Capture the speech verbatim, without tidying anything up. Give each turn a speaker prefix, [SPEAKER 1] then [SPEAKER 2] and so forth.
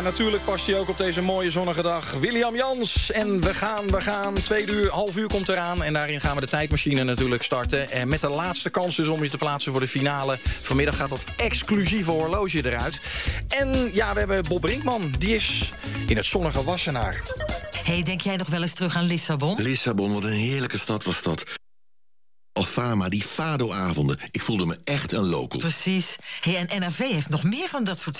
[SPEAKER 1] maar natuurlijk past hij ook op deze mooie zonnige dag. William Jans. En we gaan, we gaan. Tweede uur, half uur komt eraan. En daarin gaan we de tijdmachine natuurlijk starten. En met de laatste kans dus om je te plaatsen voor de finale. Vanmiddag gaat dat exclusieve horloge eruit. En ja, we hebben Bob Brinkman. Die is in het zonnige Wassenaar.
[SPEAKER 2] Hey, denk jij nog wel eens terug aan Lissabon?
[SPEAKER 3] Lissabon, wat een heerlijke stad was dat. Alfama, die Fado-avonden. Ik voelde me echt een local.
[SPEAKER 2] Precies. Hey, en N R V heeft nog meer van dat soort